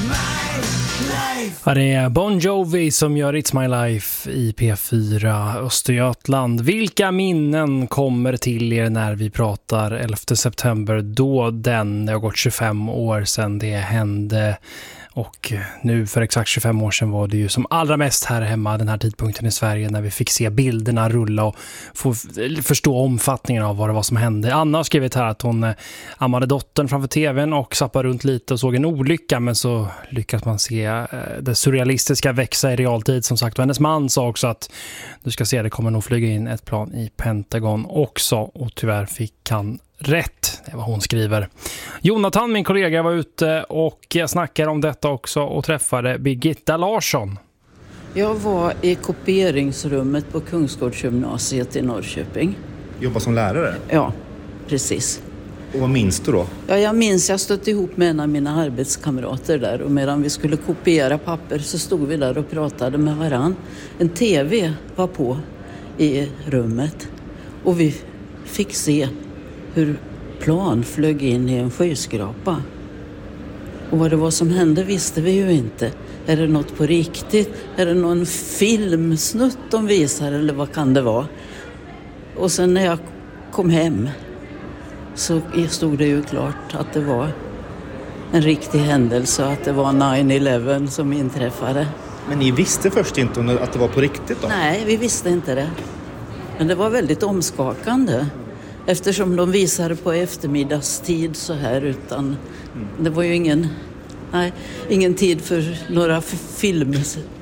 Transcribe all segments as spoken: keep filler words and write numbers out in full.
Ja, det är Bon Jovi som gör It's My Life i P fyra Östergötland. Vilka minnen kommer till er när vi pratar elfte september, då den, det har gått tjugofem år sedan det hände. Och nu för exakt tjugofem år sedan var det ju som allra mest här hemma den här tidpunkten i Sverige när vi fick se bilderna rulla och få förstå omfattningen av vad det var som hände. Anna har skrivit här att hon ammade dottern framför tvn och sappade runt lite och såg en olycka, men så lyckas man se det surrealistiska växa i realtid som sagt. Och hennes man sa också att du ska se, det kommer nog flyga in ett plan i Pentagon också, och tyvärr fick han rätt, det var hon skriver. Jonathan, min kollega, var ute och jag snackade om detta också och träffade Birgitta Larsson. Jag var i kopieringsrummet på Kungsgårdsgymnasiet i Norrköping. Jobbar som lärare? Ja, precis. Och vad minns du då? Ja, jag minns jag stött ihop med en av mina arbetskamrater där, och medan vi skulle kopiera papper så stod vi där och pratade med varann. En tv var på i rummet och vi fick se hur plan flög in i en skyskrapa. Och vad det var som hände visste vi ju inte. Är det något på riktigt? Är det någon filmsnutt de visar, eller vad kan det vara? Och sen när jag kom hem så stod det ju klart att det var en riktig händelse, att det var nine eleven som inträffade. Men ni visste först inte att det var på riktigt då? Nej, vi visste inte det. Men det var väldigt omskakande. Eftersom de visade på eftermiddagstid så här, utan det var ju ingen, nej, ingen tid för några film,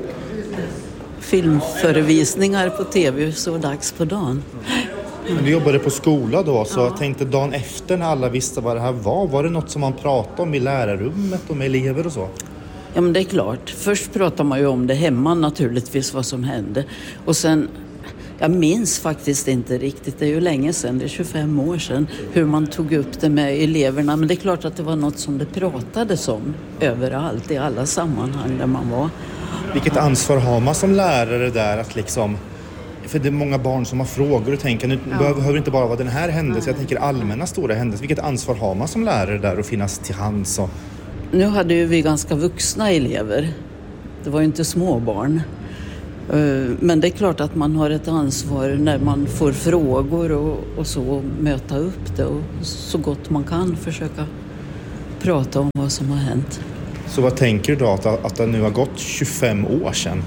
filmförevisningar på tv så dags på dagen. Men du jobbade på skola då, så ja. Jag tänkte dagen efter när alla visste vad det här var, var det något som man pratade om i lärarrummet och med elever och så? Ja, men det är klart. Först pratar man ju om det hemma naturligtvis, vad som hände. Och sen, jag minns faktiskt inte riktigt, det är ju länge sedan, det är tjugofem år sedan, hur man tog upp det med eleverna. Men det är klart att det var något som det pratades om överallt, i alla sammanhang där man var. Vilket ansvar har man som lärare där att liksom, för det är många barn som har frågor och tänker, nu ja. behöver inte bara vara den här händelsen, jag tänker allmänna stora händelser. Vilket ansvar har man som lärare där att finnas till hands? Och... Nu hade ju vi ganska vuxna elever, det var ju inte små barn. Men det är klart att man har ett ansvar när man får frågor och, och så, möta upp det och så gott man kan försöka prata om vad som har hänt. Så vad tänker du då att, att det nu har gått tjugofem år sedan?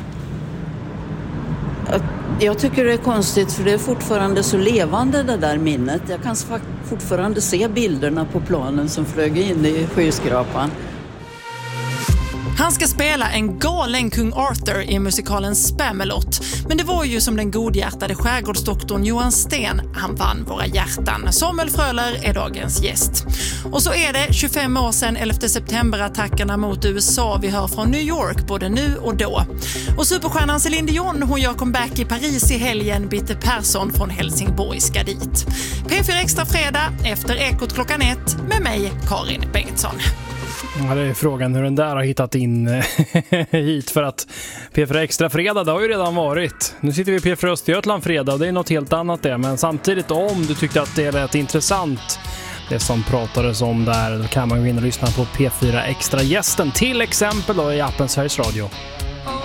Jag tycker det är konstigt, för det är fortfarande så levande det där minnet. Jag kan fortfarande se bilderna på planen som flög in i skyskrapan. Han ska spela en galen kung Arthur i musikalen Spamalot. Men det var ju som den godhjärtade skärgårdsdoktorn Johan Sten. Han vann våra hjärtan. Samuel Fröler är dagens gäst. Och så är det tjugofem år sedan elfte september-attackerna mot U S A. Vi hör från New York både nu och då. Och superstjärnan Céline Dion, hon gör comeback i Paris i helgen. Bitte Persson från Helsingborg ska dit. P fyra Extra fredag efter Ekot klockan ett med mig, Karin Bengtsson. Ja, det är frågan hur den där har hittat in hit, för att P fyra Extra fredag, det har ju redan varit. Nu sitter vi i P fyra Östergötland fredag och det är något helt annat det. Men samtidigt, om du tyckte att det är rätt intressant det som pratades om där, då kan man gå in och lyssna på P fyra Extra gästen, till exempel då i appen Sveriges Radio.